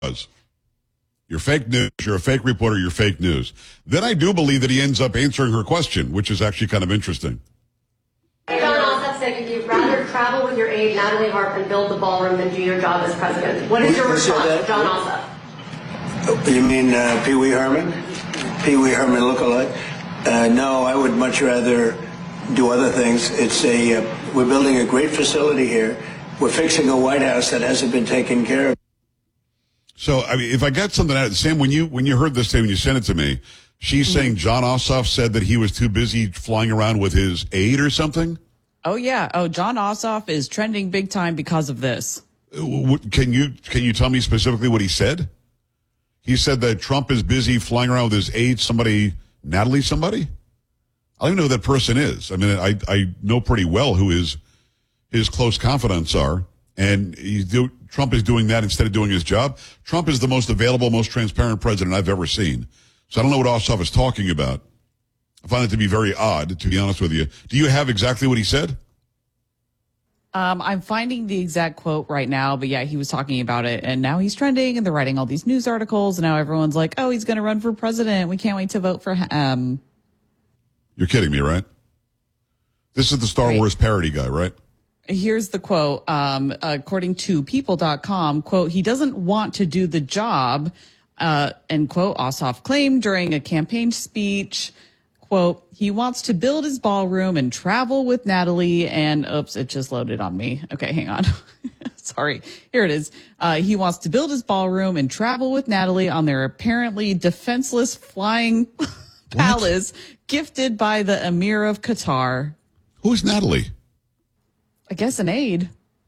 was. You're fake news, you're a fake reporter, you're fake news. Then I do believe that he ends up answering her question, which is actually kind of interesting. John Ossoff said you'd rather travel with your aide, Natalie Harp, and build the ballroom than do your job as president. What is your response, John Ossoff? You mean Pee Wee Herman? Pee Wee Herman lookalike? No, I would much rather do other things. We're building a great facility here. We're fixing a White House that hasn't been taken care of. So, I mean, if I got something out of Sam, when you heard this, Sam, when you sent it to me, she's saying John Ossoff said that he was too busy flying around with his aide or something? Oh, yeah. Oh, John Ossoff is trending big time because of this. Can you tell me specifically what he said? He said that Trump is busy flying around with his aide, Natalie somebody? I don't even know who that person is. I mean, I know pretty well who his close confidants are, and Trump is doing that instead of doing his job. Trump is the most available, most transparent president I've ever seen. So I don't know what Ossoff is talking about. I find it to be very odd, to be honest with you. Do you have exactly what he said? I'm finding the exact quote right now, but yeah, he was talking about it, and now he's trending, and they're writing all these news articles, and now everyone's like, oh, he's going to run for president. We can't wait to vote for him. You're kidding me, right? This is the Star Wars parody guy, right? Here's the quote. According to people.com, quote, he doesn't want to do the job, end quote, Ossoff claimed during a campaign speech. Quote, he wants to build his ballroom and travel with Natalie and, oops, it just loaded on me. Okay, hang on. Sorry. Here it is. He wants to build his ballroom and travel with Natalie on their apparently defenseless flying palace gifted by the Emir of Qatar. Who's Natalie? I guess an aide.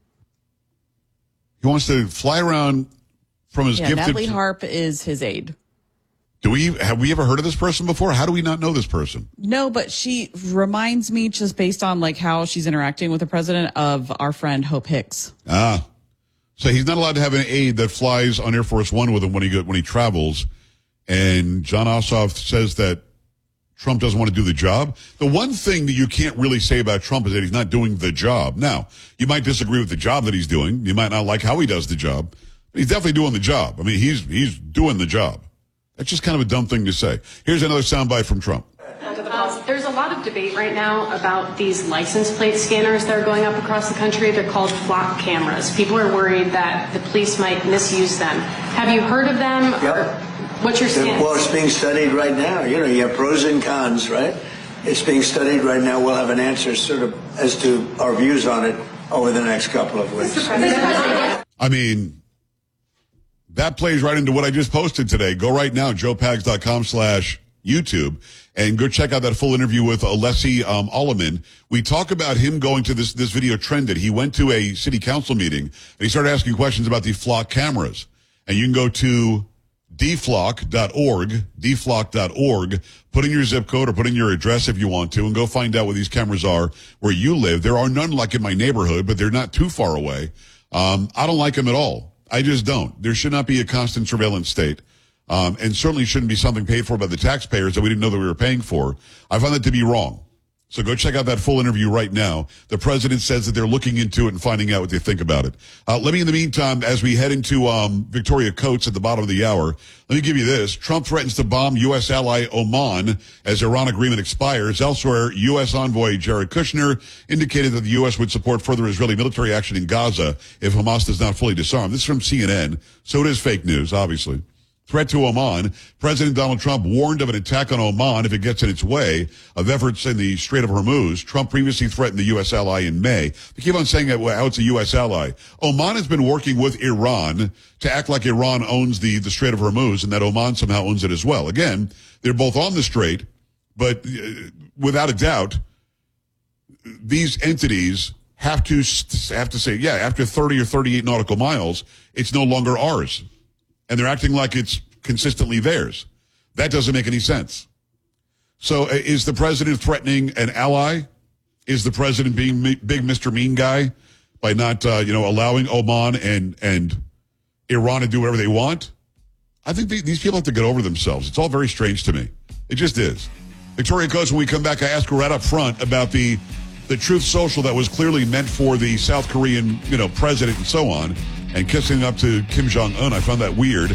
He wants to fly around from his gifted... Natalie Harp is his aide. Have we ever heard of this person before? How do we not know this person? No, but she reminds me, just based on like how she's interacting with the president, of our friend Hope Hicks. Ah, so he's not allowed to have an aide that flies on Air Force One with him when he travels. And John Ossoff says that Trump doesn't want to do the job. The one thing that you can't really say about Trump is that he's not doing the job. Now, you might disagree with the job that he's doing. You might not like how he does the job. But he's definitely doing the job. I mean, he's doing the job. That's just kind of a dumb thing to say. Here's another soundbite from Trump. There's a lot of debate right now about these license plate scanners that are going up across the country. They're called flock cameras. People are worried that the police might misuse them. Have you heard of them? Yep. What's your stance? Well, it's being studied right now. You have pros and cons, right? It's being studied right now. We'll have an answer sort of as to our views on it over the next couple of weeks. I mean, that plays right into what I just posted today. Go right now, joepags.com/YouTube, and go check out that full interview with Alessi Alleman. We talk about him going to this video trended. He went to a city council meeting, and he started asking questions about the flock cameras. And you can go to dflock.org, put in your zip code or put in your address if you want to, and go find out what these cameras are where you live. There are none like in my neighborhood, but they're not too far away. I don't like them at all. I just don't. There should not be a constant surveillance state. And certainly shouldn't be something paid for by the taxpayers that we didn't know that we were paying for. I find that to be wrong. So go check out that full interview right now. The president says that they're looking into it and finding out what they think about it. Let me, in the meantime, as we head into Victoria Coates at the bottom of the hour, let me give you this. Trump threatens to bomb U.S. ally Oman as Iran agreement expires. Elsewhere, U.S. envoy Jared Kushner indicated that the U.S. would support further Israeli military action in Gaza if Hamas does not fully disarm. This is from CNN, so it is fake news, obviously. Threat to Oman. President Donald Trump warned of an attack on Oman if it gets in its way of efforts in the Strait of Hormuz. Trump previously threatened the U.S. ally in May. They keep on saying how it's a U.S. ally. Oman has been working with Iran to act like Iran owns the Strait of Hormuz and that Oman somehow owns it as well. Again, they're both on the strait, but without a doubt, these entities have to say, yeah, after 30 or 38 nautical miles, it's no longer ours. And they're acting like it's consistently theirs. That doesn't make any sense. So is the president threatening an ally? Is the president being big Mr. Mean Guy by not, allowing Oman and Iran to do whatever they want? I think these people have to get over themselves. It's all very strange to me. It just is. Victoria Coates, when we come back, I ask her right up front about the Truth Social that was clearly meant for the South Korean, president and so on. and kissing up to Kim Jong-un. I found that weird.